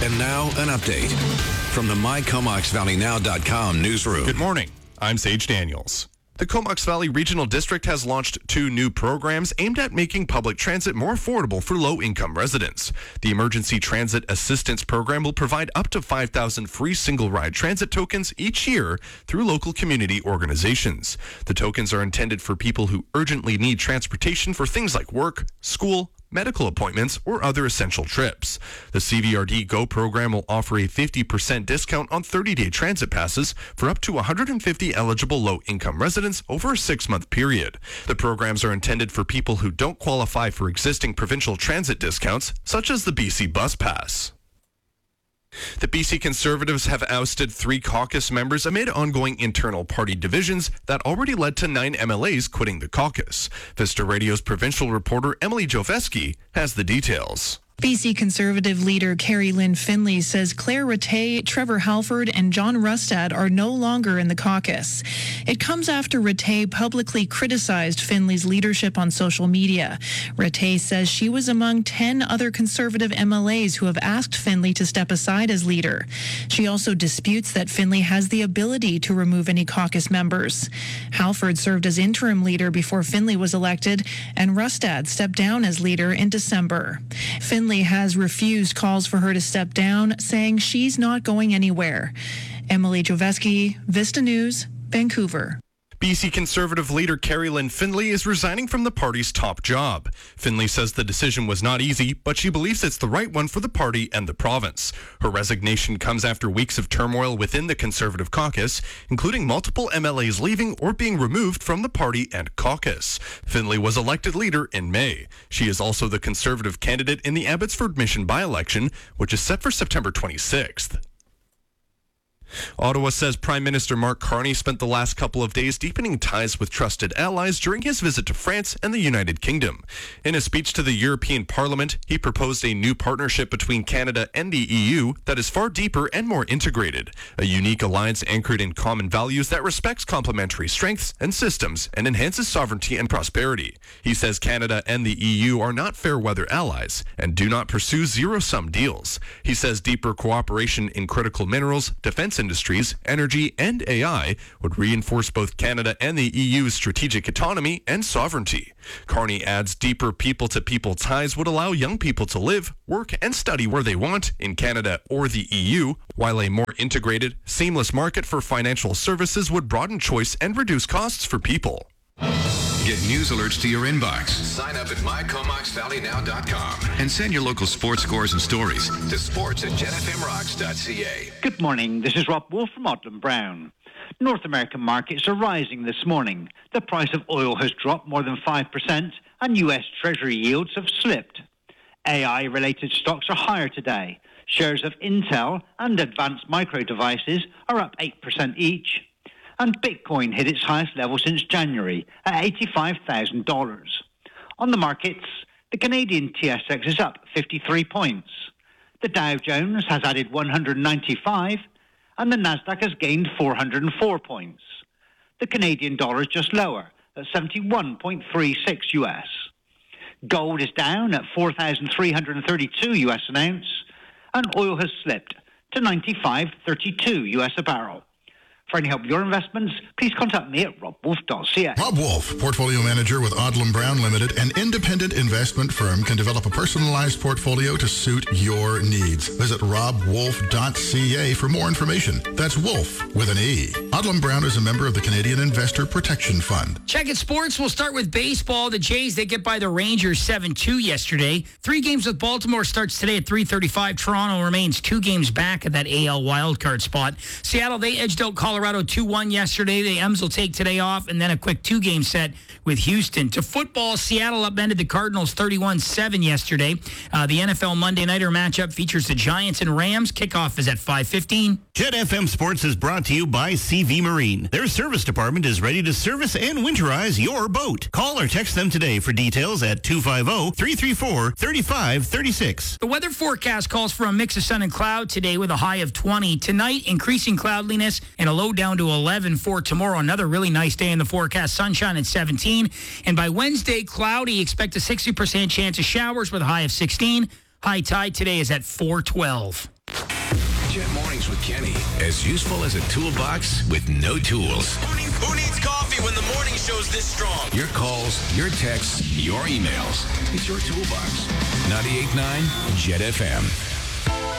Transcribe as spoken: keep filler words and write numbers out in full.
And now, an update from the my comox valley now dot com newsroom. Good morning. I'm Sage Daniels. The Comox Valley Regional District has launched two new programs aimed at making public transit more affordable for low-income residents. The Emergency Transit Assistance Program will provide up to five thousand free single-ride transit tokens each year through local community organizations. The tokens are intended for people who urgently need transportation for things like work, school, medical appointments, or other essential trips. The C V R D Go program will offer a fifty percent discount on thirty-day transit passes for up to one hundred fifty eligible low-income residents over a six-month period. The programs are intended for people who don't qualify for existing provincial transit discounts, such as the B C Bus Pass. The B C Conservatives have ousted three caucus members amid ongoing internal party divisions that already led to nine M L As quitting the caucus. Vista Radio's provincial reporter Emily Joveski has the details. B C Conservative leader Carrie Lynn Finley says Claire Rattay, Trevor Halford, and John Rustad are no longer in the caucus. It comes after Rattay publicly criticized Finley's leadership on social media. Rattay says she was among ten other Conservative M L As who have asked Finley to step aside as leader. She also disputes that Finley has the ability to remove any caucus members. Halford served as interim leader before Finley was elected, and Rustad stepped down as leader in December. Finley has refused calls for her to step down, saying she's not going anywhere. Emily Joveski, Vista News, Vancouver. B C Conservative leader Carrie Lynn Finley is resigning from the party's top job. Finley says the decision was not easy, but she believes it's the right one for the party and the province. Her resignation comes after weeks of turmoil within the Conservative caucus, including multiple M L As leaving or being removed from the party and caucus. Finley was elected leader in May. She is also the Conservative candidate in the Abbotsford Mission by-election, which is set for September twenty-sixth. Ottawa says Prime Minister Mark Carney spent the last couple of days deepening ties with trusted allies during his visit to France and the United Kingdom. In a speech to the European Parliament, he proposed a new partnership between Canada and the E U that is far deeper and more integrated, a unique alliance anchored in common values that respects complementary strengths and systems and enhances sovereignty and prosperity. He says Canada and the E U are not fair-weather allies and do not pursue zero-sum deals. He says deeper cooperation in critical minerals, defense industries, energy, and A I would reinforce both Canada and the E U's strategic autonomy and sovereignty. Carney adds deeper people-to-people ties would allow young people to live, work, and study where they want in Canada or the E U, while a more integrated, seamless market for financial services would broaden choice and reduce costs for people. Get news alerts to your inbox. Sign up at my comox valley now dot com and send your local sports scores and stories to sports at gen f m rocks dot c a. Good morning. This is Rob Wolf from Odlum Brown. North American markets are rising this morning. The price of oil has dropped more than five percent and U S Treasury yields have slipped. A I-related stocks are higher today. Shares of Intel and Advanced Micro Devices are up eight percent each. And Bitcoin hit its highest level since January at eighty-five thousand dollars. On the markets, the Canadian T S X is up fifty-three points. The Dow Jones has added one hundred ninety-five, and the Nasdaq has gained four hundred four points. The Canadian dollar is just lower at seventy-one point three six U S. Gold is down at four thousand three hundred thirty-two U S an ounce, and oil has slipped to ninety-five thirty-two U S a barrel. For any help with your investments, please contact me at rob wolf dot c a. Rob Wolf, Portfolio Manager with Odlum Brown Limited, an independent investment firm, can develop a personalized portfolio to suit your needs. Visit rob wolf dot c a for more information. That's Wolf with an E. Odlum Brown is a member of the Canadian Investor Protection Fund. Check it sports. We'll start with baseball. The Jays, they get by the Rangers seven two yesterday. Three games with Baltimore starts today at three thirty-five. Toronto remains two games back at that A L wildcard spot. Seattle, they edged out Colorado. Colorado two one yesterday. The M's will take today off, and then a quick two-game set with Houston. To football, Seattle upended the Cardinals thirty-one seven yesterday. Uh, the N F L Monday Nighter matchup features the Giants and Rams. Kickoff is at five fifteen. Jet F M Sports is brought to you by C V Marine. Their service department is ready to service and winterize your boat. Call or text them today for details at two five zero, three three four, three five three six. The weather forecast calls for a mix of sun and cloud today with a high of twenty. Tonight, increasing cloudiness and a low down to eleven for tomorrow. Another really nice day in the forecast. Sunshine at seventeen. And by Wednesday, cloudy. Expect a sixty percent chance of showers with a high of sixteen. High tide today is at four twelve. Jet Mornings with Kenny. As useful as a toolbox with no tools. Who needs, who needs coffee when the morning show's this strong? Your calls, your texts, your emails. It's your toolbox. ninety-eight point nine Jet F M.